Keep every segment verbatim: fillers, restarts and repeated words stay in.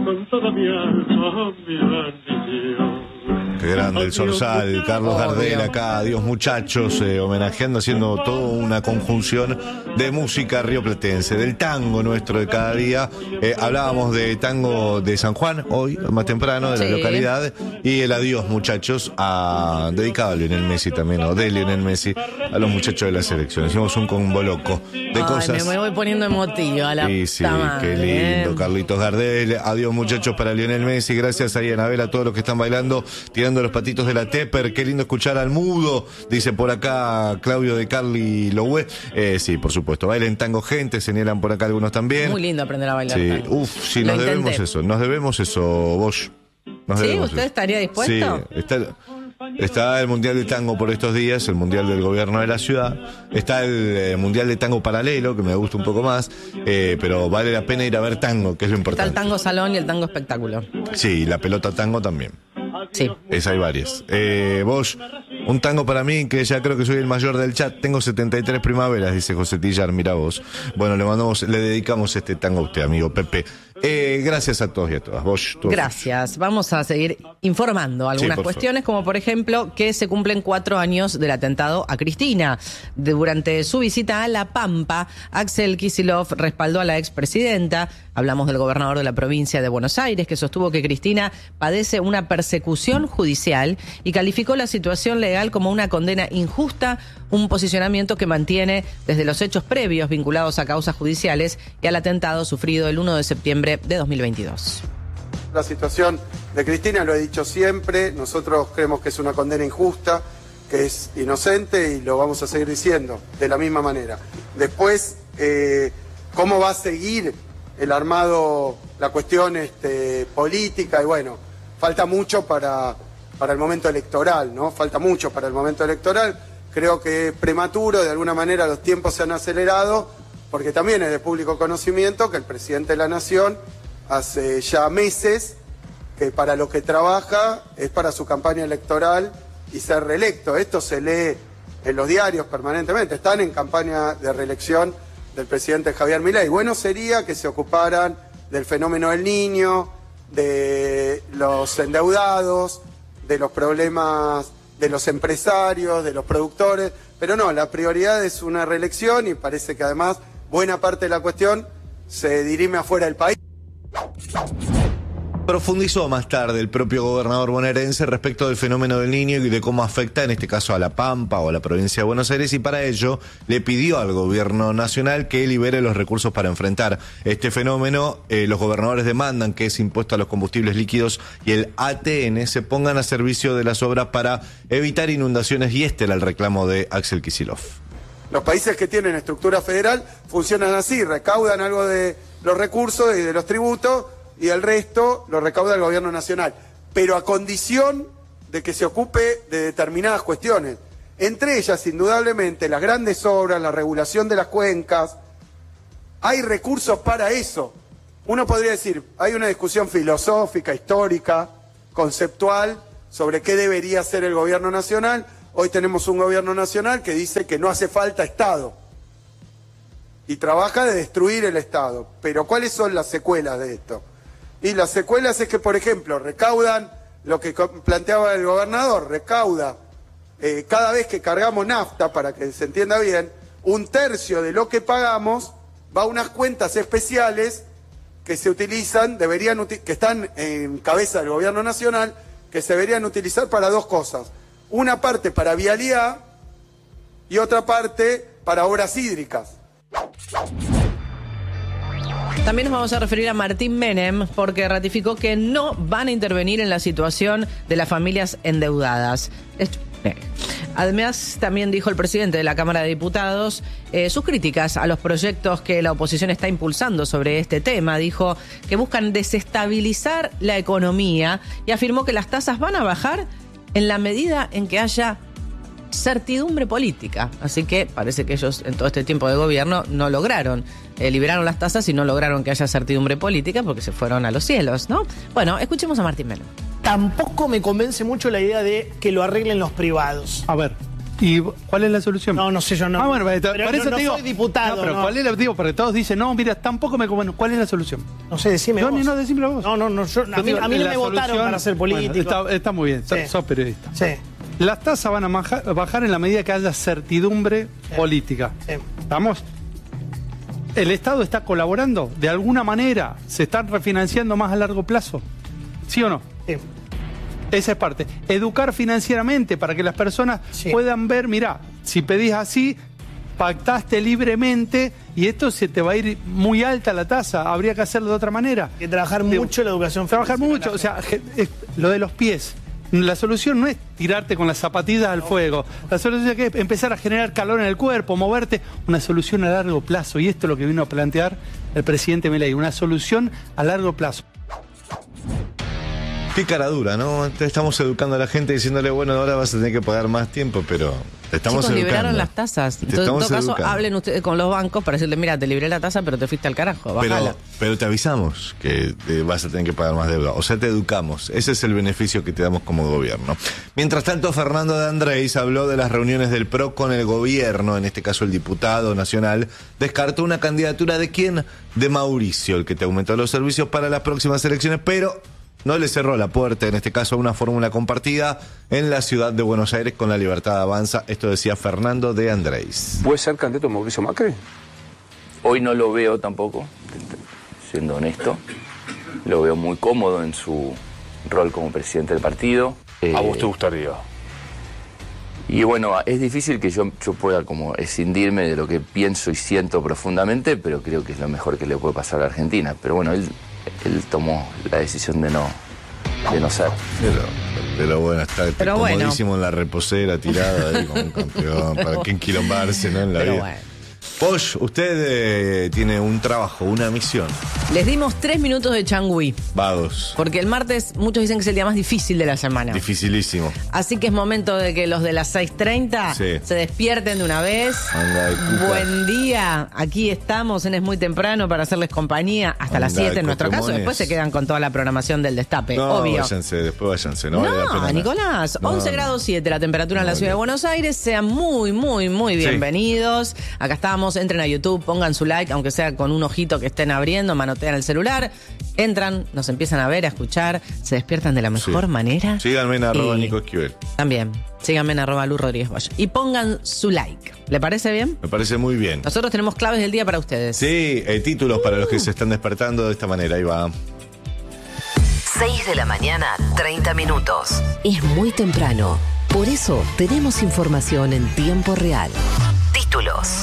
con toda mi alma, mi bendición. Qué grande el Zorzal, Carlos Gardel acá, adiós muchachos, eh, homenajeando, haciendo toda una conjunción de música rioplatense, del tango nuestro de cada día. Eh, hablábamos de tango de San Juan, hoy, más temprano, de la Sí. localidad, y el adiós muchachos, a, dedicado a Lionel Messi también, o de Lionel Messi, a los muchachos de la selección. Hicimos un combo loco de Ay, cosas. me voy poniendo emotivo a la Sí, sí, puta madre, qué lindo, ¿eh? Carlitos Gardel. Adiós muchachos para Lionel Messi. Gracias ahí Anabel, a todos los que están bailando, tirando los patitos de la Tepper. Qué lindo escuchar al mudo, dice por acá Claudio de Carly Lowe. Eh, sí, por supuesto, bailen tango gente, señalan por acá algunos también. Muy lindo aprender a bailar Sí, tango. uf, sí, Lo nos intenté. debemos eso, nos debemos eso, vos. Nos ¿Sí? debemos ¿Usted eso. estaría dispuesto? Sí, está, está el Mundial de Tango por estos días, el Mundial del Gobierno de la Ciudad. Está el eh, Mundial de Tango Paralelo, que me gusta un poco más, eh, pero vale la pena ir a ver tango, que es lo Está importante. el tango salón y el tango espectáculo. Sí, la pelota tango también. Sí. Esa hay varias. Eh, vos, un tango para mí, que ya creo que soy el mayor del chat. Tengo setenta y tres primaveras, dice José Tillar, mira vos. Bueno, le mandamos, le dedicamos este tango a usted, amigo Pepe. Eh, gracias a todos y a todas. Vos, tú. Gracias. Vamos a seguir informando algunas Sí, por cuestiones, como por ejemplo que se cumplen cuatro años del atentado a Cristina. Durante su visita a La Pampa, Axel Kicillof respaldó a la expresidenta. Hablamos del gobernador de la provincia de Buenos Aires, que sostuvo que Cristina padece una persecución judicial y calificó la situación legal como una condena injusta, un posicionamiento que mantiene desde los hechos previos vinculados a causas judiciales y al atentado sufrido el uno de septiembre de dos mil veintidós. La situación de Cristina, lo he dicho siempre, nosotros creemos que es una condena injusta, que es inocente y lo vamos a seguir diciendo de la misma manera. Después, eh, ¿cómo va a seguir el armado, la cuestión este, política? Y bueno, falta mucho para, para el momento electoral, ¿no? Falta mucho para el momento electoral. Creo que es prematuro, de alguna manera los tiempos se han acelerado, porque también es de público conocimiento que el presidente de la Nación hace ya meses que para lo que trabaja es para su campaña electoral y ser reelecto. Esto se lee en los diarios permanentemente, están en campaña de reelección del presidente Javier Milei. Bueno sería que se ocuparan del fenómeno del Niño, de los endeudados, de los problemas de los empresarios, de los productores, pero no, la prioridad es una reelección y parece que además buena parte de la cuestión se dirime afuera del país. Profundizó más tarde el propio gobernador bonaerense respecto del fenómeno del Niño y de cómo afecta en este caso a La Pampa o a la provincia de Buenos Aires, y para ello le pidió al gobierno nacional que libere los recursos para enfrentar este fenómeno. Eh, los gobernadores demandan que ese impuesto a los combustibles líquidos y el A T N se pongan a servicio de las obras para evitar inundaciones, y este era el reclamo de Axel Kicillof. Los países que tienen estructura federal funcionan así, recaudan algo de los recursos y de los tributos y el resto lo recauda el gobierno nacional, pero a condición de que se ocupe de determinadas cuestiones, entre ellas indudablemente las grandes obras, la regulación de las cuencas. Hay recursos para eso. Uno podría decir, hay una discusión filosófica, histórica, conceptual sobre qué debería hacer el gobierno nacional. Hoy tenemos un gobierno nacional que dice que no hace falta Estado y trabaja de destruir el Estado. Pero ¿cuáles son las secuelas de esto? Y las secuelas es que, por ejemplo, recaudan lo que planteaba el gobernador, recauda eh, cada vez que cargamos nafta, para que se entienda bien, un tercio de lo que pagamos va a unas cuentas especiales que se utilizan, deberían uti- que están en cabeza del gobierno nacional, que se deberían utilizar para dos cosas. Una parte para vialidad y otra parte para obras hídricas. También nos vamos a referir a Martín Menem, porque ratificó que no van a intervenir en la situación de las familias endeudadas. Esto- eh. Además, también dijo el presidente de la Cámara de Diputados eh, sus críticas a los proyectos que la oposición está impulsando sobre este tema. Dijo que buscan desestabilizar la economía y afirmó que las tasas van a bajar en la medida en que haya certidumbre política. Así que parece que ellos en todo este tiempo de gobierno no lograron, eh, liberaron las tasas y no lograron que haya certidumbre política porque se fueron a los cielos, ¿no? Bueno, escuchemos a Martín Menem. Tampoco me convence mucho la idea de que lo arreglen los privados. A ver. ¿Y cuál es la solución? No, no sé, yo no. Ah, bueno, pero, Pero por eso no- no te digo. soy diputado, No, pero no. ¿cuál es la digo? Porque todos dicen, no, mira, tampoco me. Bueno, ¿cuál es la solución? No sé, decime No, vos. ni no, decímelo vos. No, no, no, yo- a Yo mí, digo, a mí no la me votaron solución- para ser político. Bueno, está, está muy bien, Sí. sos periodista. Sí, Las tasas van a maja- bajar en la medida que haya certidumbre política. sí. ¿Estamos? ¿El Estado está colaborando? ¿De alguna manera se están refinanciando más a largo plazo? ¿Sí o no? Sí. Esa es parte. Educar financieramente para que las personas Sí. puedan ver, mirá, si pedís así, pactaste libremente y esto se te va a ir muy alta la tasa, habría que hacerlo de otra manera. Hay que trabajar Digo, mucho la educación Trabajar financiera. mucho, o sea, je- es- lo de los pies. La solución no es tirarte con las zapatillas al fuego. La solución es que empezar a generar calor en el cuerpo, moverte. Una solución a largo plazo. Y esto es lo que vino a plantear el presidente Milei. Una solución a largo plazo. Qué cara dura, ¿no? Te estamos educando a la gente diciéndole, bueno, ahora vas a tener que pagar más tiempo, pero te estamos Chicos, educando. liberaron las tasas. Te Entonces, en todo estamos caso, educando. hablen ustedes con los bancos para decirle, mira, te libré la tasa, pero te fuiste al carajo, bájala. Pero, pero te avisamos que eh, vas a tener que pagar más deuda. O sea, te educamos. Ese es el beneficio que te damos como gobierno. Mientras tanto, Fernando de Andrés habló de las reuniones del P R O con el gobierno, en este caso el diputado nacional, descartó una candidatura de quién? De Mauricio, el que te aumentó los servicios para las próximas elecciones, pero no le cerró la puerta, en este caso, a una fórmula compartida en la ciudad de Buenos Aires con la Libertad Avanza. Esto decía Fernando de Andrés. ¿Puede ser candidato Mauricio Macri? Hoy no lo veo tampoco, siendo honesto. Lo veo muy cómodo en su rol como presidente del partido. Eh, ¿A vos te gustaría? Y bueno, es difícil que yo, yo pueda como escindirme de lo que pienso y siento profundamente, pero creo que es lo mejor que le puede pasar a la Argentina. Pero bueno, él, él tomó la decisión de no, de no ser. Pero, pero bueno, está Pero bueno. comodísimo en la reposera, tirado ahí como un campeón. ¿Para qué enquilombarse, no? En la Pero vida. bueno. Posh, usted eh, tiene un trabajo, una misión. Les dimos tres minutos de changüí, Vagos. porque el martes muchos dicen que es el día más difícil de la semana. Dificilísimo. Así que es momento de que los de las seis treinta Sí. se despierten de una vez. Anda de cuca. Buen día, aquí estamos en Es Muy Temprano para hacerles compañía hasta Anda las siete de en nuestro caso. Pokémones. Después se quedan con toda la programación del Destape, No, obvio. váyanse, después váyanse. No, vale la pena No, nada. Nicolás, No, once no. grados siete la temperatura en la No, ciudad de no. Buenos Aires. Sean muy, muy, muy Sí. bienvenidos. Acá estamos, entren a YouTube, pongan su like, aunque sea con un ojito que estén abriendo, manotean el celular. Entran, nos empiezan a ver, a escuchar, se despiertan de la mejor Sí. manera. Síganme en arroba Y Nico Esquivel. También, síganme en arroba Lu Rodríguez Bosch. Y pongan su like. ¿Le parece bien? Me parece muy bien. Nosotros tenemos claves del día para ustedes. Sí, eh, títulos para los que se están despertando de esta manera. Ahí va. seis de la mañana, treinta minutos. Es muy temprano. Por eso tenemos información en tiempo real. Títulos.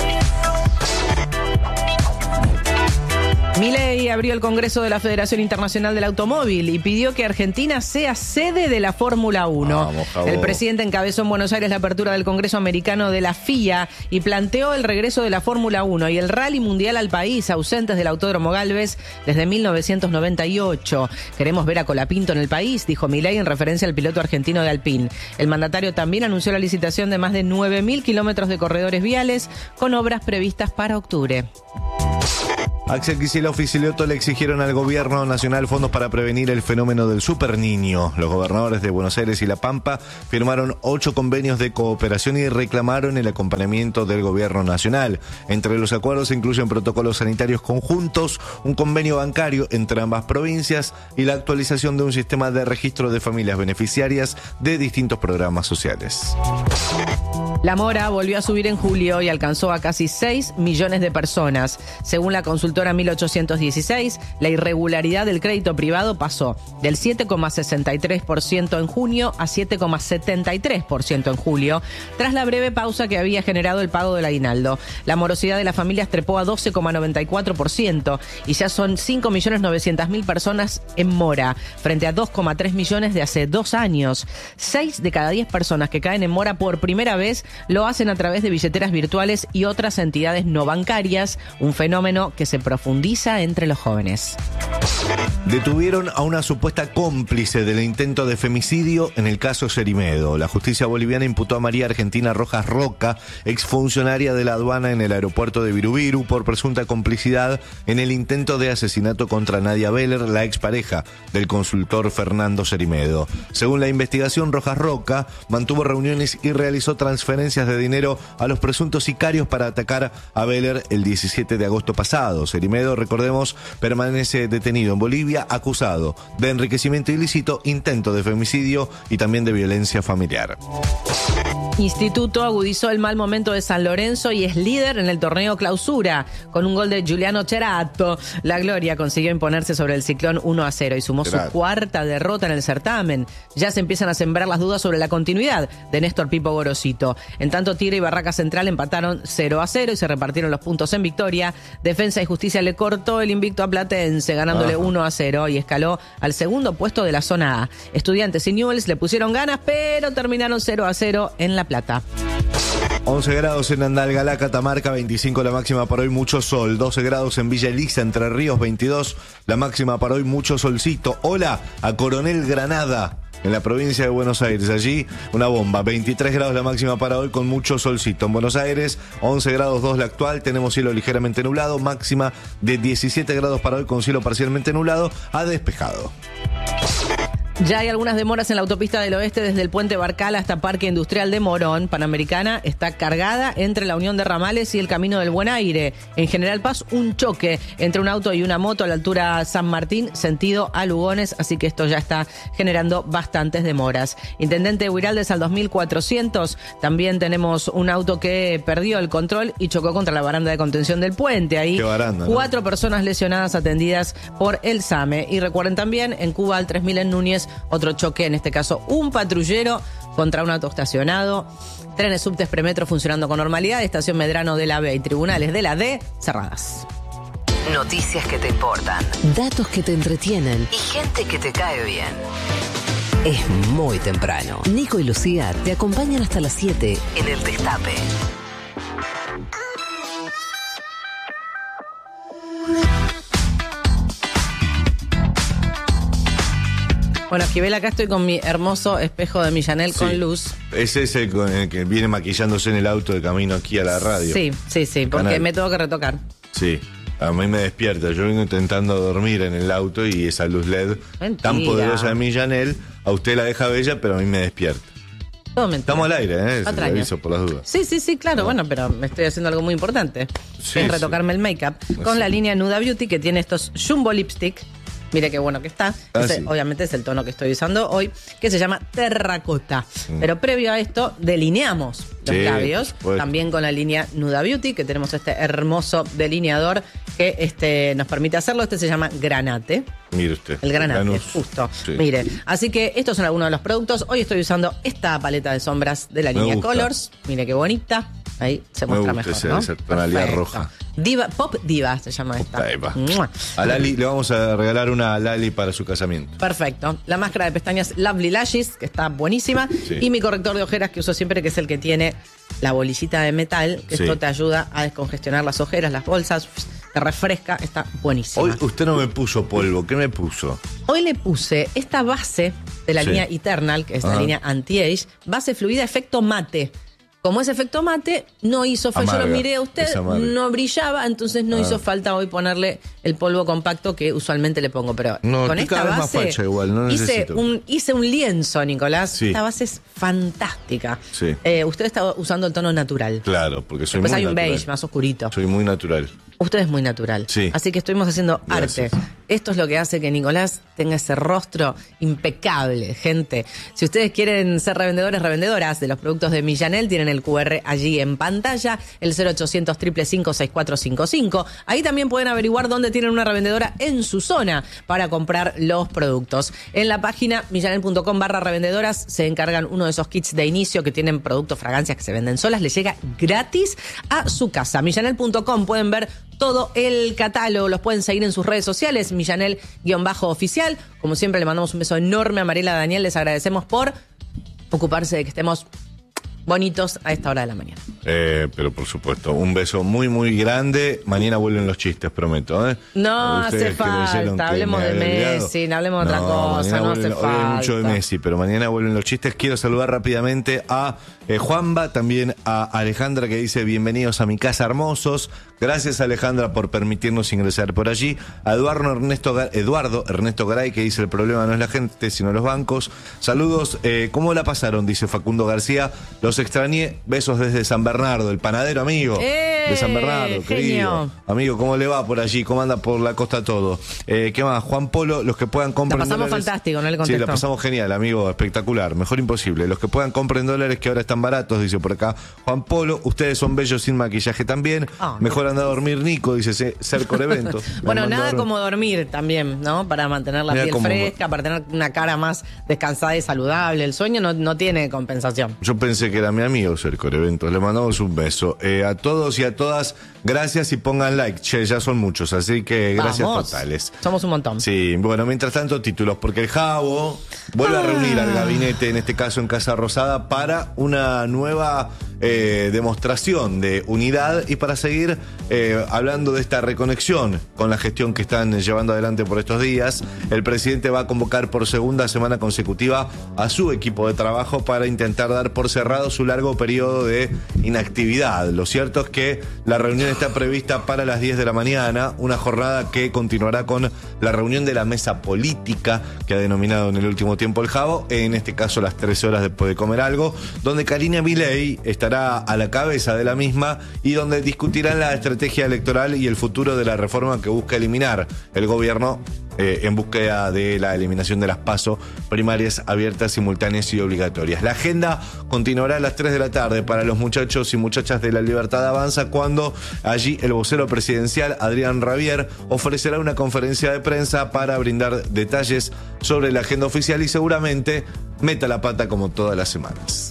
Milei abrió el Congreso de la Federación Internacional del Automóvil y pidió que Argentina sea sede de la Fórmula uno. Vamos, Javo. El presidente encabezó en Buenos Aires la apertura del Congreso Americano de la F I A y planteó el regreso de la Fórmula uno y el Rally Mundial al país, ausentes del Autódromo Gálvez desde mil novecientos noventa y ocho. Queremos ver a Colapinto en el país, dijo Milei en referencia al piloto argentino de Alpine. El mandatario también anunció la licitación de más de nueve mil kilómetros de corredores viales con obras previstas para octubre. Axel Kicillof y Silioto le exigieron al gobierno nacional fondos para prevenir el fenómeno del superniño. Los gobernadores de Buenos Aires y La Pampa firmaron ocho convenios de cooperación y reclamaron el acompañamiento del gobierno nacional. Entre los acuerdos se incluyen protocolos sanitarios conjuntos, un convenio bancario entre ambas provincias y la actualización de un sistema de registro de familias beneficiarias de distintos programas sociales. La mora volvió a subir en julio y alcanzó a casi seis millones de personas. Según la consultora mil ochocientos dieciséis, la irregularidad del crédito privado pasó del siete coma sesenta y tres por ciento en junio a siete coma setenta y tres por ciento en julio, tras la breve pausa que había generado el pago del aguinaldo. La morosidad de las familias trepó a doce coma noventa y cuatro por ciento y ya son cinco millones novecientas mil personas en mora, frente a dos coma tres millones de hace dos años. seis de cada diez personas que caen en mora por primera vez lo hacen a través de billeteras virtuales y otras entidades no bancarias, un fenómeno que se profundiza entre los jóvenes. Detuvieron a una supuesta cómplice del intento de femicidio en el caso Cerimedo. La justicia boliviana imputó a María Argentina Rojas Roca, exfuncionaria de la aduana en el aeropuerto de Virubiru, por presunta complicidad en el intento de asesinato contra Nadia Beller, la expareja del consultor Fernando Cerimedo. Según la investigación, Rojas Roca mantuvo reuniones y realizó transferencias de dinero a los presuntos sicarios para atacar a Beller el diecisiete de agosto pasado. Cerimedo, recordemos, permanece detenido en Bolivia, acusado de enriquecimiento ilícito, intento de femicidio y también de violencia familiar. Instituto agudizó el mal momento de San Lorenzo y es líder en el torneo Clausura. Con un gol de Giuliano Cerato, la Gloria consiguió imponerse sobre el Ciclón uno a cero y sumó Cerato. su cuarta derrota en el certamen. Ya se empiezan a sembrar las dudas sobre la continuidad de Néstor Pipo Gorosito. En tanto, Tigre y Barraca Central empataron cero a cero y se repartieron los puntos en victoria. Defensa y Justicia le cortó el invicto a Platense, ganándole Ajá. uno a cero y escaló al segundo puesto de la zona A. Estudiantes y Newell's le pusieron ganas, pero terminaron cero a cero en La Plata. once grados en Andalgalá, Catamarca, veinticinco la máxima para hoy, mucho sol. doce grados en Villa Elisa, Entre Ríos, veintidós la máxima para hoy, mucho solcito. Hola a Coronel Granada, en la provincia de Buenos Aires. Allí una bomba, veintitrés grados la máxima para hoy con mucho solcito. En Buenos Aires, once grados dos la actual, tenemos cielo ligeramente nublado, máxima de diecisiete grados para hoy con cielo parcialmente nublado a despejado. Ya hay algunas demoras en la autopista del oeste desde el puente Barcal hasta Parque Industrial de Morón. Panamericana está cargada entre la Unión de Ramales y el Camino del Buen Aire. En General Paz, un choque entre un auto y una moto a la altura San Martín, sentido a Lugones, así que esto ya está generando bastantes demoras. Intendente Huiraldes al dos mil cuatrocientos, también tenemos un auto que perdió el control y chocó contra la baranda de contención del puente. Ahí, Qué baranda, ¿no? cuatro personas lesionadas atendidas por el SAME. Y recuerden también, en Cuba al tres mil en Núñez, otro choque, en este caso un patrullero contra un auto estacionado. Trenes subtes premetro funcionando con normalidad, estación Medrano de la B y tribunales de la D cerradas. Noticias que te importan, datos que te entretienen y gente que te cae bien. Es muy temprano. Nico y Lucía te acompañan hasta las siete en el Destape. Bueno, Esquivel, acá estoy con mi hermoso espejo de Millanel Sí. con luz. Ese es el con el que viene maquillándose en el auto de camino aquí a la radio. Sí, sí, sí, porque Canal. me tengo que retocar. Sí, a mí me despierta. Yo vengo intentando dormir en el auto y esa luz L E D Mentira. tan poderosa de Millanel, a usted la deja bella, pero a mí me despierta. Todo mentira. Estamos al aire, ¿eh? Se lo Patraña. aviso por las dudas. Sí, sí, sí, claro, bueno, pero me estoy haciendo algo muy importante. Sí, es retocarme sí. el make-up con Sí. la línea Nuda Beauty, que tiene estos Jumbo Lipstick. Mire qué bueno que está. Ah, Ese, sí. obviamente es el tono que estoy usando hoy, que se llama terracota. Pero previo a esto, delineamos los Sí, labios, por supuesto. también con la línea Nuda Beauty, que tenemos este hermoso delineador que este, nos permite hacerlo. Este se llama Granate. Mire usted. El granate, Granus. justo. Sí. Mire, así que estos son algunos de los productos. Hoy estoy usando esta paleta de sombras de la Me línea gusta. Colors. Mire qué bonita. Ahí se Me muestra gusta mejor, esa- ¿no? esa tonalidad Perfecto. roja. Diva, Pop Diva se llama esta. Ahí va. ¡Mua! A Lali le vamos a regalar una a Lali para su casamiento. Perfecto. La máscara de pestañas Lovely Lashes, que está buenísima. Sí. Y mi corrector de ojeras que uso siempre, que es el que tiene la bolsita de metal, que Sí. esto te ayuda a descongestionar las ojeras, las bolsas, te refresca, está buenísima. Hoy usted no me puso polvo, ¿qué me puso? Hoy le puse esta base de la Sí. línea Eternal, que es la Ajá. línea Anti-Age, base fluida efecto mate. Como es efecto mate, no hizo falta. Yo lo Amarga, miré a usted, es amarga. no brillaba, entonces no Ah. hizo falta hoy ponerle el polvo compacto que usualmente le pongo. Pero No, con estoy esta cada vez más base facha igual, no hice, necesito. un, hice un lienzo, Nicolás. Sí. Esta base es fantástica. Sí. Eh, usted está usando el tono natural. Claro, porque soy Después muy hay un natural. beige más oscurito. Soy muy natural. Usted es muy natural. Sí. Así que estuvimos haciendo Gracias. arte. Esto es lo que hace que Nicolás tenga ese rostro impecable, gente. Si ustedes quieren ser revendedores, revendedoras de los productos de Millanel, tienen el cu erre allí en pantalla, el cero ochocientos, cinco cinco cinco, seis cuatro cinco cinco. Ahí también pueden averiguar dónde tienen una revendedora en su zona para comprar los productos. En la página millanel.com barra revendedoras se encargan uno de esos kits de inicio que tienen productos, fragancias que se venden solas, les llega gratis a su casa. millanel punto com pueden ver todo el catálogo, los pueden seguir en sus redes sociales, Millanel-oficial. Como siempre, le mandamos un beso enorme a Mariela Daniel, les agradecemos por ocuparse de que estemos bonitos a esta hora de la mañana. Eh, pero por supuesto, un beso muy, muy grande. Mañana vuelven los chistes, prometo. ¿eh? No Ustedes hace que leyeron falta, que hablemos me de había olvidado. Messi, no hablemos de otra cosa, mañana no vuelven- hace hoy hay mucho de falta. Messi, pero mañana vuelven los chistes. Quiero saludar rápidamente a eh, Juanba, también a Alejandra, que dice bienvenidos a mi casa hermosos. Gracias, Alejandra, por permitirnos ingresar por allí. A Eduardo Ernesto, Gar- Eduardo Ernesto Garay, que dice el problema no es la gente, sino los bancos. Saludos, eh, ¿cómo la pasaron? Dice Facundo García. Los extrañé. Besos desde San Bernardo, el panadero amigo ¡Eh! de San Bernardo, Genio. querido. Amigo, ¿cómo le va por allí? ¿Cómo anda por la costa todo? Eh, ¿Qué más? Juan Polo, los que puedan comprar La pasamos dólares. fantástico, ¿no? Le Sí, contestó. la pasamos genial, amigo, espectacular, mejor imposible. Los que puedan comprar en dólares que ahora están baratos, dice por acá Juan Polo. Ustedes son bellos sin maquillaje también. Ah, mejor anda a dormir, Nico, dice C- Cercor Evento. Bueno, Me mandó nada a- como dormir también, ¿no? Para mantener la Mira piel cómo- fresca, para tener una cara más descansada y saludable. El sueño no, no tiene compensación. Yo pensé que era mi amigo Cercor Eventos. Le mandamos un beso. Eh, a todos y a todas, gracias y pongan like. Che, ya son muchos, así que gracias Vamos. totales. Somos un montón. Sí, bueno, mientras tanto, títulos, porque el Jabo vuelve a reunir al gabinete, en este caso en Casa Rosada, para una nueva eh, demostración de unidad y para seguir eh, hablando de esta reconexión con la gestión que están llevando adelante por estos días. El presidente va a convocar por segunda semana consecutiva a su equipo de trabajo para intentar dar por cerrado su largo periodo de inactividad. Lo cierto es que la reunión está prevista para las diez de la mañana, una jornada que continuará con la reunión de la mesa política que ha denominado en el último tiempo el Jabo, en este caso las trece horas después de comer algo, donde Karina Milei estará a la cabeza de la misma y donde discutirán la estrategia electoral y el futuro de la reforma que busca eliminar el gobierno eh, en búsqueda de la eliminación de las PASO primarias abiertas, simultáneas y obligatorias. La agenda continuará a las tres de la tarde para los muchachos y muchachas de La Libertad Avanza, cuando allí el vocero presidencial, Adrián Rabier, ofrecerá una conferencia de prensa para brindar detalles sobre la agenda oficial y seguramente meta la pata como todas las semanas.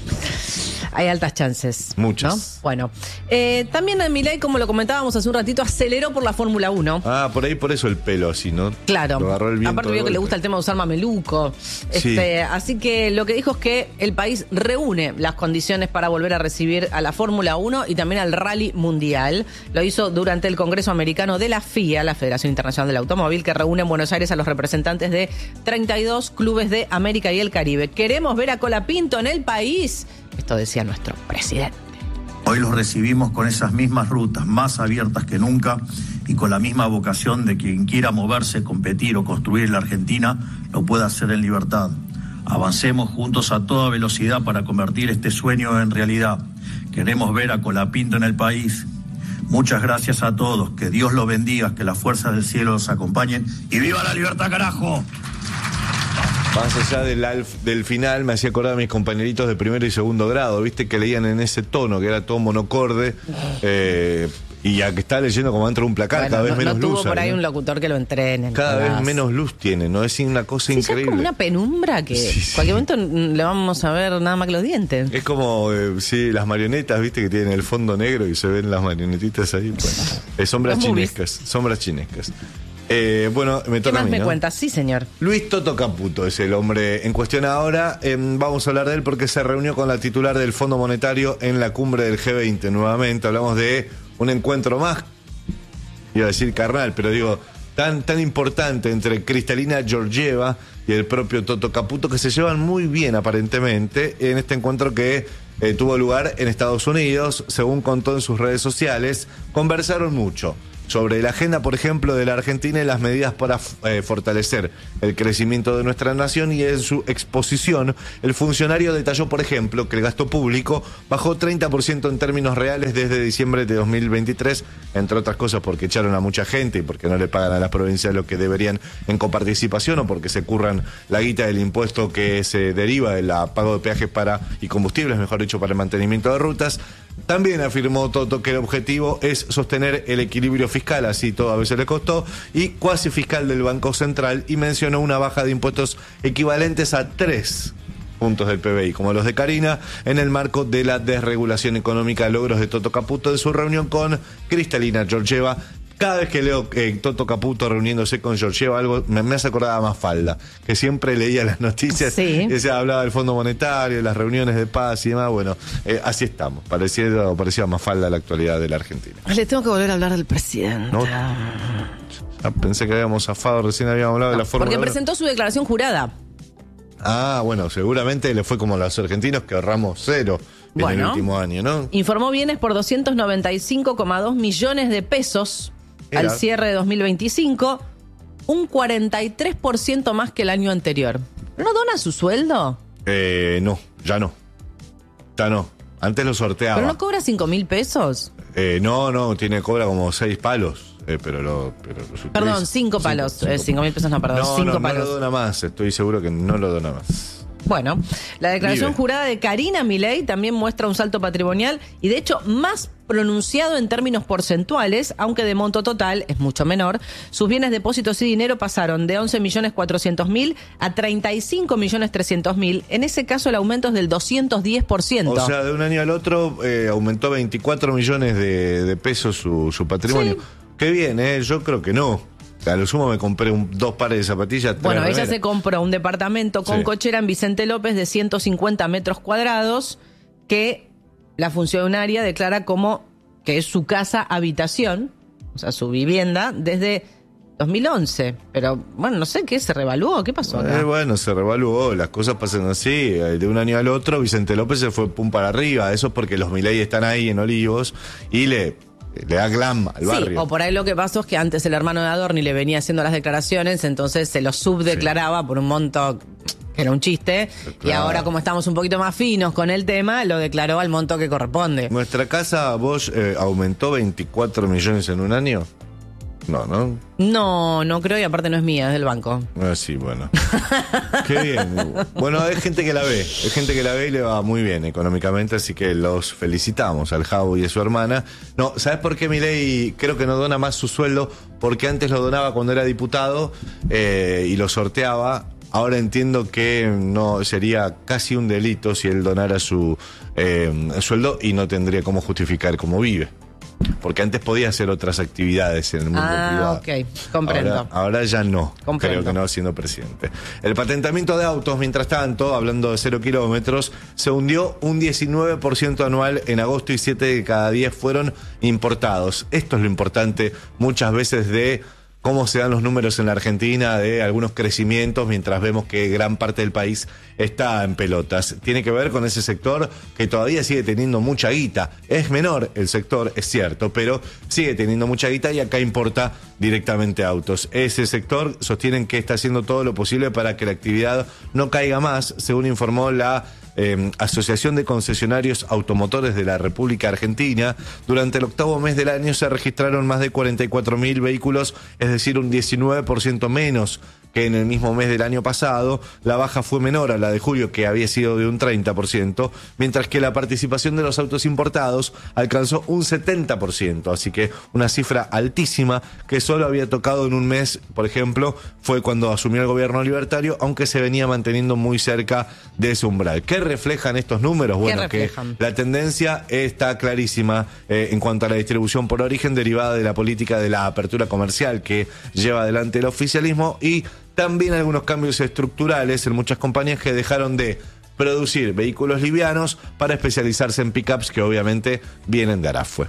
Hay altas chances. Muchas. ¿no? Bueno, eh, también Milei, como lo comentábamos hace un ratito, aceleró por la Fórmula uno. Ah, por ahí por eso el pelo así, ¿no? Claro. Lo agarró el viento Aparte de vio que le golpe. gusta el tema de usar mameluco. Sí. Este, así que lo que dijo es que el país reúne las condiciones para volver a recibir a la Fórmula uno y también al Rally Mundial. Lo hizo durante el Congreso Americano de la F I A, la Federación Internacional del Automóvil, que reúne en Buenos Aires a los representantes de treinta y dos clubes de América y el Caribe. ¿Queremos ver a Colapinto en el país? Esto decía nuestro presidente. Hoy los recibimos con esas mismas rutas, más abiertas que nunca y con la misma vocación de quien quiera moverse, competir o construir la Argentina, lo pueda hacer en libertad. Avancemos juntos a toda velocidad para convertir este sueño en realidad. Queremos ver a Colapinto en el país. Muchas gracias a todos, que Dios los bendiga, que las fuerzas del cielo los acompañen y ¡viva la libertad, carajo! Más allá del, alf- del final, me hacía acordar a mis compañeritos de primero y segundo grado, viste, que leían en ese tono, que era todo monocorde, eh, y a que está leyendo como dentro de un placar, Bueno, cada vez no, menos no tuvo luz. por hay, ahí ¿no? un locutor que lo entrene. Cada Nicolás. vez menos luz tiene, ¿no? Es una cosa Sí, ya es increíble. como una penumbra que Sí, sí. en cualquier momento mm, le vamos a ver nada más que los dientes. Es como, eh, sí, las marionetas, viste, que tienen el fondo negro y se ven las marionetitas ahí. Bueno, eh, sombras Los movies. chinescas, sombras chinescas. Eh, bueno, me ¿Qué toca a más mí, me ¿no? cuentas? Sí, señor. Luis Toto Caputo es el hombre en cuestión ahora. Eh, vamos a hablar de él porque se reunió con la titular del Fondo Monetario en la cumbre del G veinte nuevamente. Hablamos de un encuentro más, iba a decir carnal, pero digo, tan, tan importante entre Cristalina Georgieva y el propio Toto Caputo, que se llevan muy bien aparentemente en este encuentro que eh, tuvo lugar en Estados Unidos. Según contó en sus redes sociales, conversaron mucho sobre la agenda, por ejemplo, de la Argentina y las medidas para eh, fortalecer el crecimiento de nuestra nación, y en su exposición el funcionario detalló, por ejemplo, que el gasto público bajó treinta por ciento en términos reales desde diciembre de dos mil veintitrés, entre otras cosas porque echaron a mucha gente y porque no le pagan a las provincias lo que deberían en coparticipación, o porque se curran la guita del impuesto que se deriva del pago de peajes para y combustibles, mejor dicho, para el mantenimiento de rutas. También afirmó Toto que el objetivo es sostener el equilibrio fiscal, así todo a veces le costó, y cuasi fiscal del Banco Central, y mencionó una baja de impuestos equivalentes a tres puntos del P B I, como los de Karina, en el marco de la desregulación económica, logros de Toto Caputo en su reunión con Cristalina Georgieva, Cada vez que leo eh, Toto Caputo reuniéndose con Georgieva, algo me, me hace acordar a Mafalda, que siempre leía las noticias, Sí. y se hablaba del Fondo Monetario, de las reuniones de paz y demás. Bueno, eh, así estamos. Parecía, parecía a Mafalda la actualidad de la Argentina. Le tengo que volver a hablar del presidente. No. Ah, pensé que habíamos zafado, recién habíamos hablado de la Fórmula Porque uno. presentó su declaración jurada. Ah, bueno, seguramente le fue como a los argentinos que ahorramos cero en Bueno. el último año, ¿no? Informó bienes por doscientos noventa y cinco coma dos millones de pesos Era. al cierre de dos mil veinticinco, un cuarenta y tres por ciento más que el año anterior. ¿No dona su sueldo? Eh, no, ya no. Ya no. Antes lo sorteaba. ¿Pero no cobra cinco mil pesos? Eh, no, no, tiene cobra como seis palos. Eh, pero lo, pero lo utiliza. Perdón, cinco palos. Cinco, Eh, cinco mil pesos no, perdón. No, cinco no, palos. no lo dona más. Estoy seguro que no lo dona más. Bueno, la declaración Vive. jurada de Karina Milei también muestra un salto patrimonial y de hecho más pronunciado en términos porcentuales, aunque de monto total es mucho menor. Sus bienes, depósitos y dinero pasaron de once millones cuatrocientos mil a treinta y cinco millones trescientos mil. En ese caso el aumento es del doscientos diez por ciento. O sea, de un año al otro eh, aumentó veinticuatro millones de, de pesos su, su patrimonio. Sí. Qué bien, ¿eh? Yo creo que no. A lo sumo me compré un- dos pares de zapatillas. tres Bueno, ella remeras. se compró un departamento con Sí. cochera en Vicente López de ciento cincuenta metros cuadrados que la funcionaria declara como que es su casa habitación, o sea, su vivienda, desde dos mil once. Pero, bueno, no sé qué, ¿se revaluó? ¿Qué pasó acá? Eh, bueno, se revaluó, las cosas pasan así. eh, De un año al otro, Vicente López se fue pum para arriba. Eso es porque los Milei están ahí en Olivos y le, le da glam al Sí, barrio. o por ahí lo que pasó es que antes el hermano de Adorni le venía haciendo las declaraciones, entonces se lo subdeclaraba por un monto que era un chiste, y Claro. ahora como estamos un poquito más finos con el tema, lo declaró al monto que corresponde. ¿Nuestra casa, vos, eh, aumentó veinticuatro millones en un año? No, ¿no? No, no creo, y aparte no es mía, es del banco. Ah, sí, bueno. Qué bien. Bueno, hay gente que la ve, hay gente que la ve y le va muy bien económicamente, así que los felicitamos al Javo y a su hermana. No, ¿sabes por qué Milei creo que no dona más su sueldo? Porque antes lo donaba cuando era diputado eh, y lo sorteaba. Ahora entiendo que no sería casi un delito si él donara su eh, sueldo y no tendría cómo justificar cómo vive. Porque antes podía hacer otras actividades en el mundo Ah, privado. ok, comprendo. Ahora, ahora ya no, Comprendo. creo que no siendo presidente. El patentamiento de autos, mientras tanto, hablando de cero kilómetros, se hundió un diecinueve por ciento anual en agosto y siete de cada diez fueron importados. Esto es lo importante muchas veces de cómo se dan los números en la Argentina de algunos crecimientos mientras vemos que gran parte del país está en pelotas. Tiene que ver con ese sector que todavía sigue teniendo mucha guita. Es menor el sector, es cierto, pero sigue teniendo mucha guita y acá importa directamente autos. Ese sector sostienen que está haciendo todo lo posible para que la actividad no caiga más, según informó la Eh, Asociación de Concesionarios Automotores de la República Argentina. Durante el octavo mes del año se registraron más de cuarenta y cuatro mil vehículos, es decir, un diecinueve por ciento menos que en el mismo mes del año pasado. La baja fue menor a la de julio, que había sido de un treinta por ciento, mientras que la participación de los autos importados alcanzó un setenta por ciento, así que una cifra altísima que solo había tocado en un mes, por ejemplo, fue cuando asumió el gobierno libertario, aunque se venía manteniendo muy cerca de ese umbral. ¿Qué reflejan estos números? Bueno, reflejan? que la tendencia está clarísima eh, en cuanto a la distribución por origen derivada de la política de la apertura comercial que lleva adelante el oficialismo, y también algunos cambios estructurales en muchas compañías que dejaron de producir vehículos livianos para especializarse en pickups que obviamente vienen de Arafue.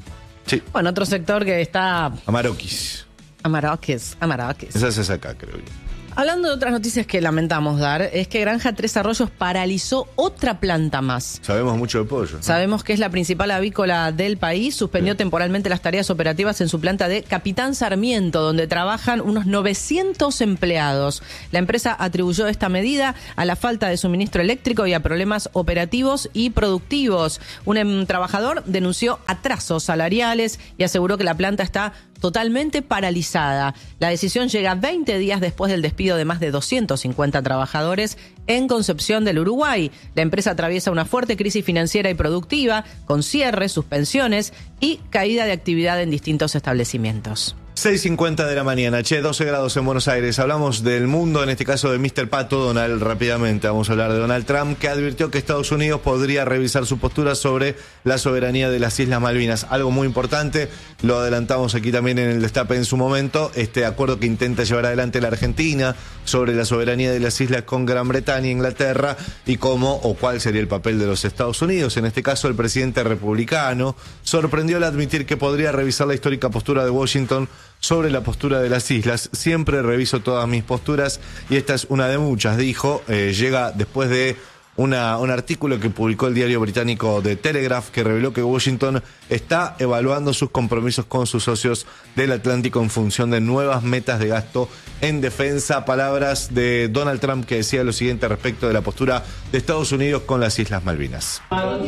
Sí, Bueno, otro sector que está... Amarokis. Amarokis, Amarokis. Esa es acá, creo yo. Hablando de otras noticias que lamentamos dar, es que Granja Tres Arroyos paralizó otra planta más. Sabemos mucho de pollo, ¿no? Sabemos que es la principal avícola del país, suspendió temporalmente las tareas operativas en su planta de Capitán Sarmiento, donde trabajan unos novecientos empleados. La empresa atribuyó esta medida a la falta de suministro eléctrico y a problemas operativos y productivos. Un em, trabajador denunció atrasos salariales y aseguró que la planta está totalmente paralizada. La decisión llega veinte días después del despido de más de doscientos cincuenta trabajadores en Concepción del Uruguay. La empresa atraviesa una fuerte crisis financiera y productiva, con cierres, suspensiones y caída de actividad en distintos establecimientos. seis cincuenta de la mañana, che, doce grados en Buenos Aires. Hablamos del mundo, en este caso de mister Pato Donald, rápidamente. Vamos a hablar de Donald Trump, que advirtió que Estados Unidos podría revisar su postura sobre la soberanía de las Islas Malvinas. Algo muy importante, lo adelantamos aquí también en el Destape en su momento, este acuerdo que intenta llevar adelante la Argentina sobre la soberanía de las islas con Gran Bretaña e Inglaterra, y cómo o cuál sería el papel de los Estados Unidos. En este caso, el presidente republicano sorprendió al admitir que podría revisar la histórica postura de Washington sobre la postura de las islas. Siempre reviso todas mis posturas y esta es una de muchas, dijo. Eh, llega después de una, un artículo que publicó el diario británico The Telegraph, que reveló que Washington está evaluando sus compromisos con sus socios del Atlántico en función de nuevas metas de gasto en defensa. Palabras de Donald Trump, que decía lo siguiente respecto de la postura de Estados Unidos con las Islas Malvinas.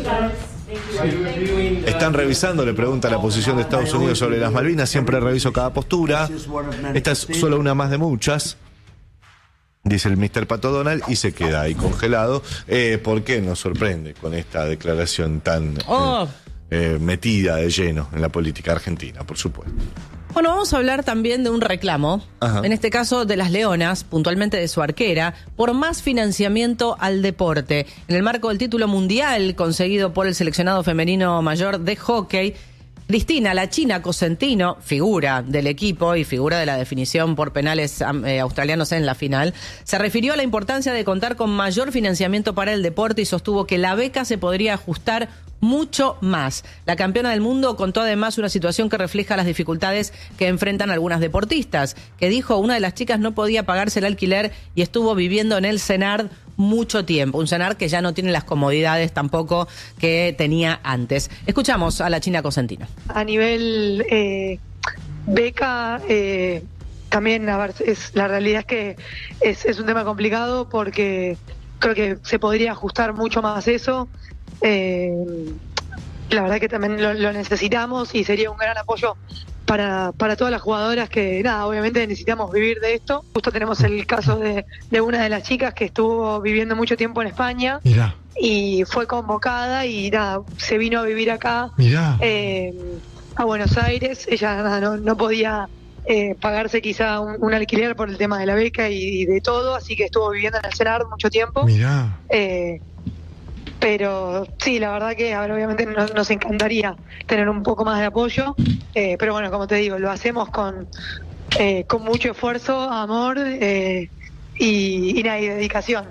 ¿Están revisando? Le pregunta la posición de Estados Unidos sobre las Malvinas. Siempre reviso cada postura. Esta es solo una más de muchas, dice el mister Pato Donald, y se queda ahí congelado. Eh, ¿Por qué nos sorprende con esta declaración tan Oh. eh, eh, metida de lleno en la política argentina, por supuesto? Bueno, vamos a hablar también de un reclamo, Ajá. en este caso de las Leonas, puntualmente de su arquera, por más financiamiento al deporte. En el marco del título mundial conseguido por el seleccionado femenino mayor de hockey, Cristina, la China Cosentino, figura del equipo y figura de la definición por penales eh, australianos en la final, se refirió a la importancia de contar con mayor financiamiento para el deporte y sostuvo que la beca se podría ajustar mucho más. La campeona del mundo contó además una situación que refleja las dificultades que enfrentan algunas deportistas, que dijo una de las chicas no podía pagarse el alquiler y estuvo viviendo en el CENARD mucho tiempo, un CENARD que ya no tiene las comodidades tampoco que tenía antes. Escuchamos a la China Cosentino. A nivel eh, beca, eh, también, a ver, es, la realidad es que es, es un tema complicado porque creo que se podría ajustar mucho más eso. Eh, la verdad que también lo, lo necesitamos y sería un gran apoyo para, para todas las jugadoras que, nada, obviamente necesitamos vivir de esto. Justo tenemos el caso de, de una de las chicas que estuvo viviendo mucho tiempo en España. Mirá. Y fue convocada y nada, se vino a vivir acá Mirá. eh, a Buenos Aires. Ella nada, no, no podía eh, pagarse quizá un, un alquiler por el tema de la beca y, y de todo, así que estuvo viviendo en el CENARD mucho tiempo. Mirá. Eh, Pero sí, la verdad que a ver, obviamente nos, nos encantaría tener un poco más de apoyo, eh, pero bueno, como te digo, lo hacemos con, eh, con mucho esfuerzo, amor eh, y, y, nada, y dedicación.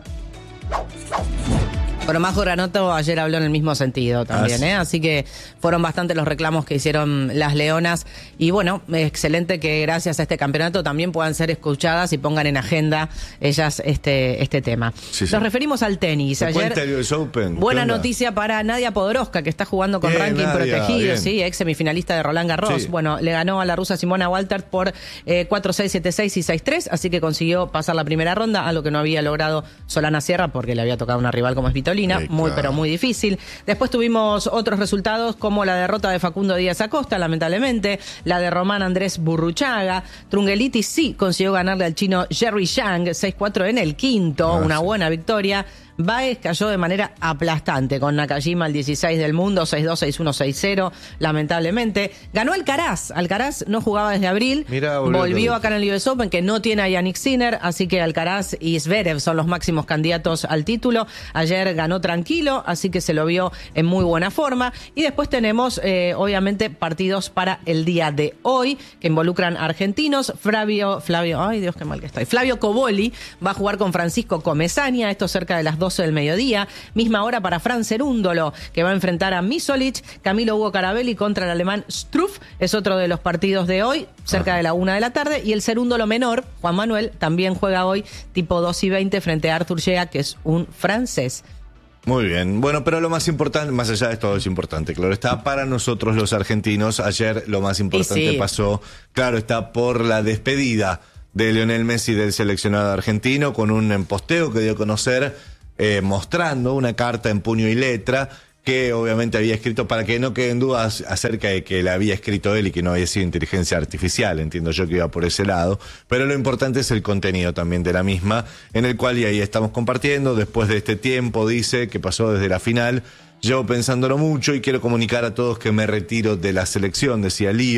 Pero Majo Granoto ayer habló en el mismo sentido también, ¿eh? Así que fueron bastantes los reclamos que hicieron las Leonas. Y bueno, excelente que gracias a este campeonato también puedan ser escuchadas y pongan en agenda ellas este, este tema. Sí, sí. Nos referimos al tenis. Ayer, U S Open. buena ¿Qué onda? noticia para Nadia Podoroska, que está jugando con Bien, ranking Nadia, protegido, bien. sí, ex semifinalista de Roland Garros. Sí. Bueno, le ganó a la rusa Simona Walters por eh, cuatro seis, siete seis y seis tres, así que consiguió pasar la primera ronda, algo que no había logrado Solana Sierra porque le había tocado una rival como es Vitolina, Sí, muy claro. pero muy difícil. Después tuvimos otros resultados como la derrota de Facundo Díaz Acosta, lamentablemente, la de Román Andrés Burruchaga. Trungeliti sí consiguió ganarle al chino Jerry Yang seis cuatro en el quinto, Ah, una sí. buena victoria. Baez cayó de manera aplastante con Nakajima, el dieciséis del mundo, seis dos, seis uno, seis cero, lamentablemente. Ganó Alcaraz. Alcaraz no jugaba desde abril. Mirá, volvió volvió todo. acá en el U S Open, que no tiene a Yannick Sinner, así que Alcaraz y Zverev son los máximos candidatos al título. Ayer ganó tranquilo, así que se lo vio en muy buena forma. Y después tenemos, eh, obviamente, partidos para el día de hoy, que involucran argentinos. Flavio, Flavio, ay Dios, qué mal que estoy. Flavio Coboli va a jugar con Francisco Comesaña, esto cerca de las doce del mediodía. Misma hora para Fran Cerúndolo, que va a enfrentar a Misolic. Camilo Hugo Carabelli contra el alemán Struff, es otro de los partidos de hoy, cerca de la una de la tarde. Y el Cerúndolo menor, Juan Manuel, también juega hoy, tipo dos y veinte, frente a Arthur Gea, que es un francés. Muy bien. Bueno, pero lo más importante, más allá de todo es importante, claro, está para nosotros los argentinos. Ayer lo más importante sí. pasó, claro, está por la despedida de Lionel Messi del seleccionado argentino, con un posteo que dio a conocer eh, mostrando una carta en puño y letra que obviamente había escrito, para que no queden dudas acerca de que la había escrito él y que no había sido inteligencia artificial, entiendo yo que iba por ese lado, pero lo importante es el contenido también de la misma, en el cual, y ahí estamos compartiendo, después de este tiempo, dice, que pasó desde la final, llevo pensándolo mucho y quiero comunicar a todos que me retiro de la selección, decía Lío.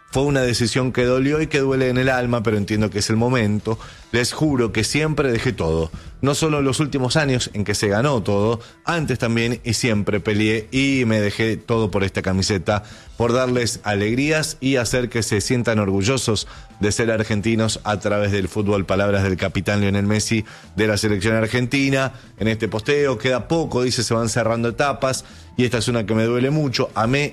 Fue una decisión que dolió y que duele en el alma, pero entiendo que es el momento. Les juro que siempre dejé todo. No solo en los últimos años en que se ganó todo, antes también y siempre peleé y me dejé todo por esta camiseta, por darles alegrías y hacer que se sientan orgullosos de ser argentinos a través del fútbol. Palabras del capitán Lionel Messi de la selección argentina. En este posteo queda poco, dice, se van cerrando etapas y esta es una que me duele mucho. Amé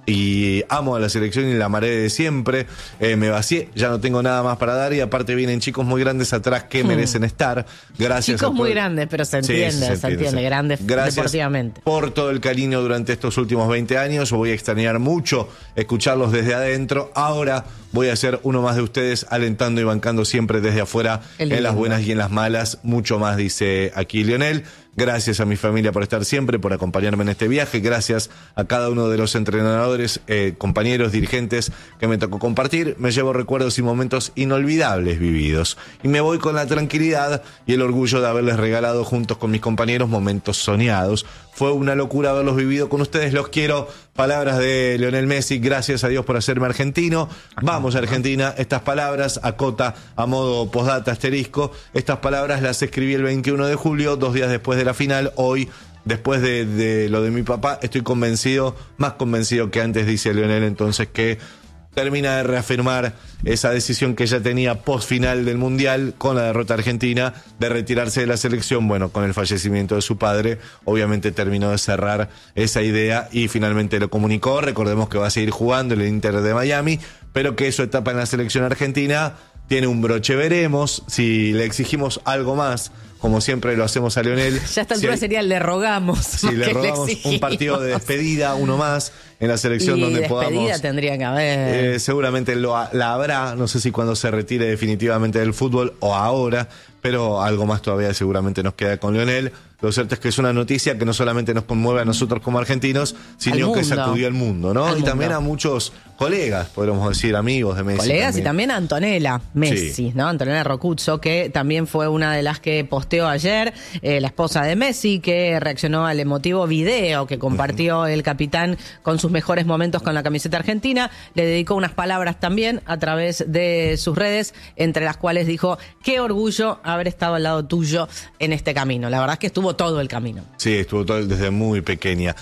y amo a la selección y la amaré de siempre. Eh, me vacié, ya no tengo nada más para dar y aparte vienen chicos muy grandes atrás que hmm. merecen estar. Gracias. Chicos a muy grandes, pero se entiende, sí, se, se entiende, entiende. Sí. Grandes Gracias deportivamente. Por todo el cariño durante estos últimos veinte años. Voy a extrañar mucho escucharlos desde adentro. Ahora voy a ser uno más de ustedes, alentando y bancando siempre desde afuera, en las buenas y en las malas. Mucho más, dice aquí Lionel. Gracias a mi familia por estar siempre, por acompañarme en este viaje. Gracias a cada uno de los entrenadores, eh, compañeros, dirigentes que me tocó compartir. Me llevo recuerdos y momentos inolvidables vividos. Y me voy con la tranquilidad y el orgullo de haberles regalado juntos con mis compañeros momentos soñados. Fue una locura haberlos vivido con ustedes. Los quiero. Palabras de Lionel Messi. Gracias a Dios por hacerme argentino. Vamos, Argentina. Estas palabras, acota a modo postdata asterisco. Estas palabras las escribí el veintiuno de julio, dos días después de la final. Hoy, después de, de lo de mi papá, estoy convencido, más convencido que antes, dice Lionel, entonces, que termina de reafirmar esa decisión que ya tenía post final del Mundial con la derrota argentina de retirarse de la selección. Bueno, con el fallecimiento de su padre, obviamente terminó de cerrar esa idea y finalmente lo comunicó. Recordemos que va a seguir jugando en el Inter de Miami, pero que su etapa en la selección argentina tiene un broche. Veremos si le exigimos algo más, como siempre lo hacemos a Lionel. Ya a esta altura si sería le rogamos. Si le rogamos le un partido de despedida, uno más, en la selección y donde despedida podamos. Tendría que haber. Eh, seguramente lo, la habrá, no sé si cuando se retire definitivamente del fútbol o ahora, pero algo más todavía seguramente nos queda con Lionel. Lo cierto es que es una noticia que no solamente nos conmueve a nosotros como argentinos, sino que sacudió al mundo, ¿no? Al y mundo. también a muchos colegas, podríamos decir, amigos de Messi. Colegas también. Y también a Antonella Messi, sí. ¿no? Antonella Rocuzzo, que también fue una de las que posteó ayer, eh, la esposa de Messi, que reaccionó al emotivo video que compartió uh-huh. el capitán con sus mejores momentos con la camiseta argentina. Le dedicó unas palabras también a través de sus redes, entre las cuales dijo: qué orgullo haber estado al lado tuyo en este camino. La verdad es que estuvo todo el camino. Sí, estuvo todo desde muy pequeña.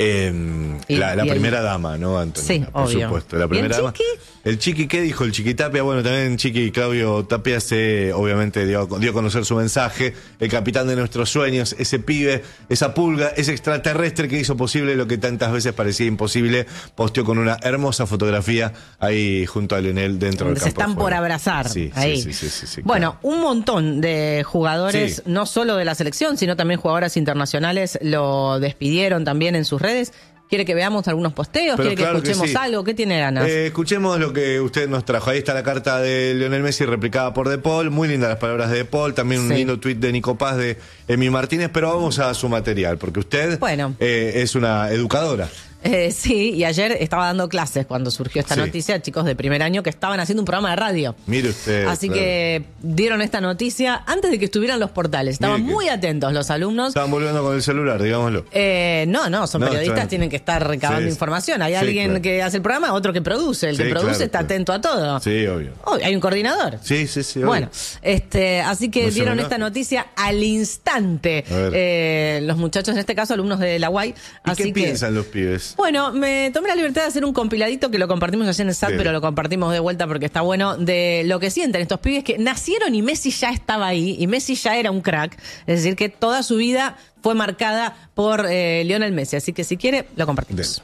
Eh, y, la la y primera el... dama, ¿no, Antonio? Sí, por obvio. supuesto. La primera ¿Y el dama. Chiqui? El Chiqui, ¿qué dijo el Chiqui Tapia? Bueno, también Chiqui Claudio Tapia se, obviamente, dio, dio a conocer su mensaje. El capitán de nuestros sueños, ese pibe, esa pulga, ese extraterrestre que hizo posible lo que tantas veces parecía imposible, posteó con una hermosa fotografía ahí junto a Lionel dentro del campo. Se están de por abrazar. Sí, ahí. sí, sí, sí, sí, sí, bueno, claro. Un montón de jugadores, sí. no solo de la selección, sino también jugadoras internacionales, lo despidieron también en sus redes. ¿Quiere que veamos algunos posteos? Pero ¿Quiere claro que escuchemos que sí. algo? ¿Qué tiene ganas? Eh, escuchemos lo que usted nos trajo. Ahí está la carta de Lionel Messi replicada por De Paul. Muy lindas las palabras de De Paul. También un sí. lindo tuit de Nico Paz, de Emi Martínez. Pero vamos a su material, porque usted bueno. eh, es una educadora. Eh, sí, y ayer estaba dando clases cuando surgió esta sí. noticia, chicos de primer año que estaban haciendo un programa de radio. Mire usted. Así claro. que dieron esta noticia antes de que estuvieran los portales. Estaban Mire muy que... atentos los alumnos. Estaban volviendo con el celular, digámoslo. Eh, no, no, son no, periodistas, están... tienen que estar recabando sí, información. Hay sí, alguien claro. que hace el programa, otro que produce. El sí, que produce claro, está claro. atento a todo. Sí, obvio. Oh, hay un coordinador. Sí, sí, sí. Obvio. Bueno, este, así que no dieron esta noticia al instante. Eh, los muchachos, en este caso, alumnos de la U A I. ¿Y así qué que, piensan los pibes? Bueno, me tomé la libertad de hacer un compiladito que lo compartimos ayer en el S A T, Bien. pero lo compartimos de vuelta porque está bueno, de lo que sienten estos pibes que nacieron y Messi ya estaba ahí, y Messi ya era un crack. Es decir, que toda su vida fue marcada por eh, Lionel Messi. Así que si quiere, lo compartimos.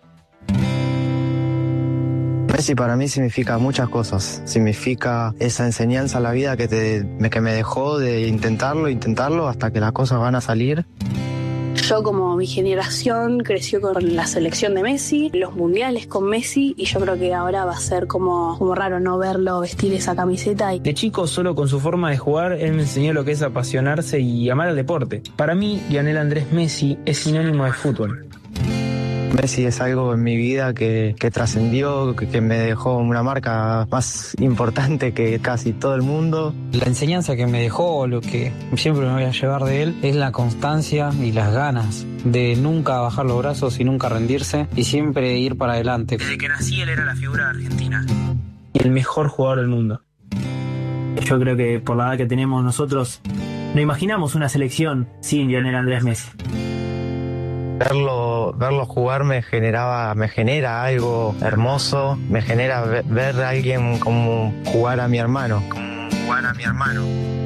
Bien. Messi para mí significa muchas cosas. Significa esa enseñanza a la vida que, te, que me dejó de intentarlo, intentarlo hasta que las cosas van a salir. Yo, como mi generación, creció con la selección de Messi, los mundiales con Messi, y yo creo que ahora va a ser como, como raro no verlo vestir esa camiseta. De chico, solo con su forma de jugar, él me enseñó lo que es apasionarse y amar al deporte. Para mí, Lionel Andrés Messi es sinónimo de fútbol. Messi es algo en mi vida que, que trascendió, que, que me dejó una marca más importante que casi todo el mundo. La enseñanza que me dejó, lo que siempre me voy a llevar de él, es la constancia y las ganas de nunca bajar los brazos y nunca rendirse y siempre ir para adelante. Desde que nací él era la figura de Argentina. Y el mejor jugador del mundo. Yo creo que por la edad que tenemos nosotros, no imaginamos una selección sin Lionel Andrés Messi. Verlo, verlo jugar me generaba, me genera algo hermoso, me genera ver, ver a alguien como jugar a mi hermano, como jugar a mi hermano.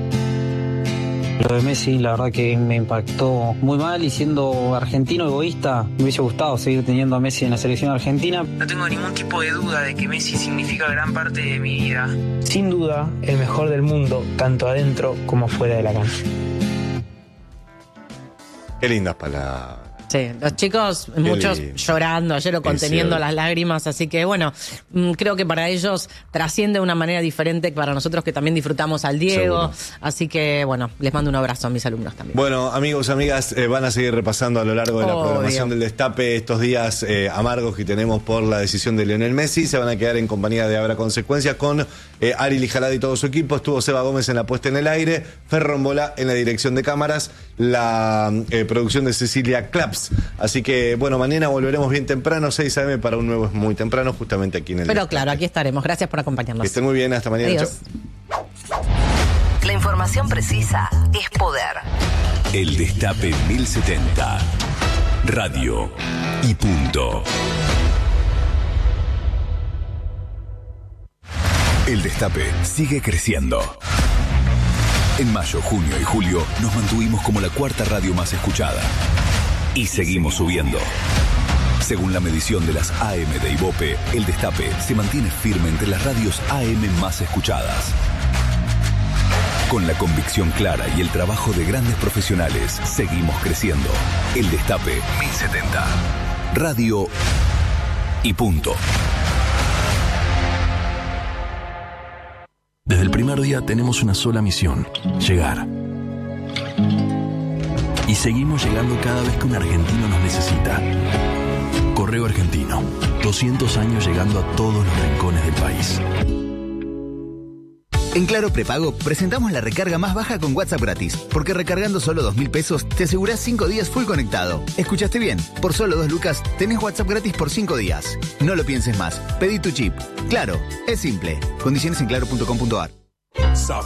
Lo de Messi, la verdad que me impactó muy mal, y siendo argentino egoísta, me hubiese gustado seguir teniendo a Messi en la selección argentina. No tengo ningún tipo de duda de que Messi significa gran parte de mi vida. Sin duda, el mejor del mundo, tanto adentro como fuera de la cancha. Qué lindas palabras. Sí, los chicos, Qué muchos lindo. llorando ayer o conteniendo sí, las lágrimas, así que bueno, creo que para ellos trasciende de una manera diferente para nosotros que también disfrutamos al Diego, seguro. Así que bueno, les mando un abrazo a mis alumnos también. Bueno, amigos, amigas, eh, van a seguir repasando a lo largo de la Obvio. programación del Destape estos días eh, amargos que tenemos por la decisión de Lionel Messi. Se van a quedar en compañía de Habrá Consecuencias con eh, Ari Lijalad y todo su equipo. Estuvo Seba Gómez en la puesta en el aire, Ferrombola en la dirección de cámaras, la eh, producción de Cecilia Claps. Así que, bueno, mañana volveremos bien temprano, seis a eme para un nuevo Es Muy Temprano, justamente aquí en el Pero Destape. claro, aquí estaremos. Gracias por acompañarnos. Que estén muy bien, hasta mañana. Adiós. Chau. La información precisa es poder. El Destape mil setenta. Radio y punto. El Destape sigue creciendo. En mayo, junio y julio nos mantuvimos como la cuarta radio más escuchada. Y seguimos subiendo. Según la medición de las A M de Ibope, El Destape se mantiene firme entre las radios A M más escuchadas. Con la convicción clara y el trabajo de grandes profesionales, seguimos creciendo. El Destape mil setenta. Radio y punto. Desde el primer día tenemos una sola misión: llegar. Y seguimos llegando cada vez que un argentino nos necesita. Correo Argentino, doscientos años llegando a todos los rincones del país. En Claro Prepago presentamos la recarga más baja con WhatsApp gratis, porque recargando solo dos mil pesos te asegurás cinco días full conectado. ¿Escuchaste bien? Por solo dos lucas tenés WhatsApp gratis por cinco días. No lo pienses más, pedí tu chip. Claro, es simple. Condiciones en claro punto com punto ar.